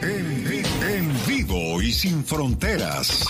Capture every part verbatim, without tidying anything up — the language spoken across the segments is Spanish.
En, en, en vivo y sin fronteras.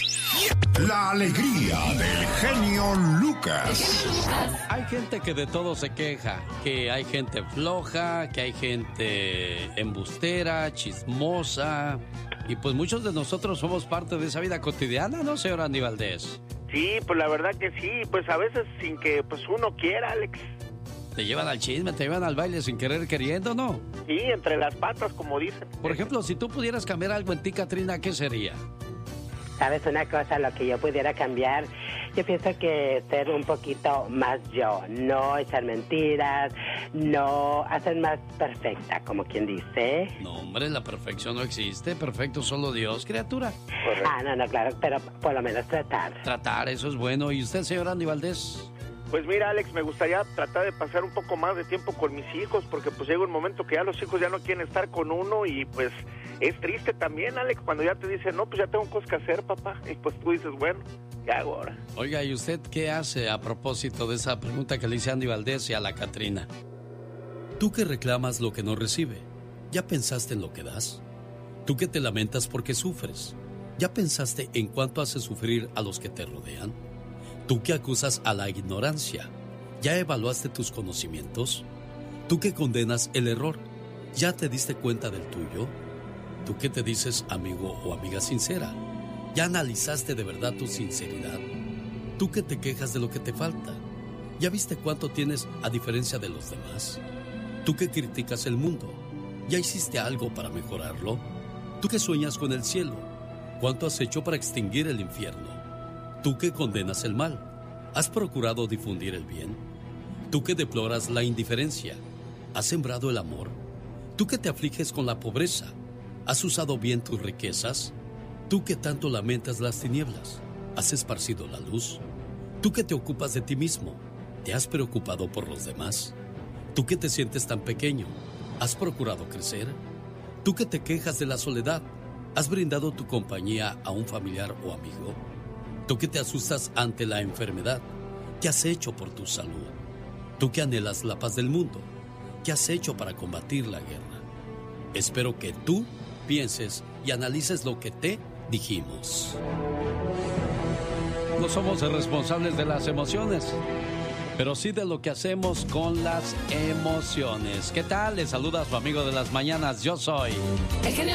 La alegría del genio Lucas. Hay gente que de todo se queja, que hay gente floja, que hay gente embustera, chismosa, y pues muchos de nosotros somos parte de esa vida cotidiana, ¿no, señor Andy Valdés? Sí, pues la verdad que sí, pues a veces sin que pues uno quiera, Alex. Te llevan al chisme, te llevan al baile sin querer queriendo, ¿no? Sí, entre las patas, como dicen. Por ejemplo, si tú pudieras cambiar algo en ti, Catrina, ¿qué sería? ¿Sabes una cosa? Lo que yo pudiera cambiar, yo pienso que ser un poquito más yo, no echar mentiras, no hacer más perfecta, como quien dice. No, hombre, la perfección no existe, perfecto solo Dios, criatura. Correcto. Ah, no, no, claro, pero por lo menos tratar. Tratar, eso es bueno. ¿Y usted, señor Andy Valdés? Pues mira, Alex, me gustaría tratar de pasar un poco más de tiempo con mis hijos, porque pues llega un momento que ya los hijos ya no quieren estar con uno y pues es triste también, Alex, cuando ya te dicen, no, pues ya tengo cosas que hacer, papá, y pues tú dices, bueno, ¿qué hago ahora? Oiga, ¿y usted qué hace a propósito de esa pregunta que le hice a Andy Valdés y a la Catrina? Tú que reclamas lo que no recibe, ¿ya pensaste en lo que das? Tú que te lamentas porque sufres, ¿ya pensaste en cuánto hace sufrir a los que te rodean? Tú que acusas a la ignorancia, ¿ya evaluaste tus conocimientos? Tú que condenas el error, ¿ya te diste cuenta del tuyo? Tú que te dices amigo o amiga sincera, ¿ya analizaste de verdad tu sinceridad? Tú que te quejas de lo que te falta, ¿ya viste cuánto tienes a diferencia de los demás? Tú que criticas el mundo, ¿ya hiciste algo para mejorarlo? Tú que sueñas con el cielo, ¿cuánto has hecho para extinguir el infierno? Tú que condenas el mal, ¿has procurado difundir el bien? Tú que deploras la indiferencia, ¿has sembrado el amor? Tú que te afliges con la pobreza, ¿has usado bien tus riquezas? Tú que tanto lamentas las tinieblas, ¿has esparcido la luz? Tú que te ocupas de ti mismo, ¿te has preocupado por los demás? Tú que te sientes tan pequeño, ¿has procurado crecer? Tú que te quejas de la soledad, ¿has brindado tu compañía a un familiar o amigo? Tú que te asustas ante la enfermedad, ¿qué has hecho por tu salud? Tú que anhelas la paz del mundo, ¿qué has hecho para combatir la guerra? Espero que tú pienses y analices lo que te dijimos. No somos responsables de las emociones, pero sí de lo que hacemos con las emociones. ¿Qué tal? Les saluda a su amigo de las mañanas. Yo soy...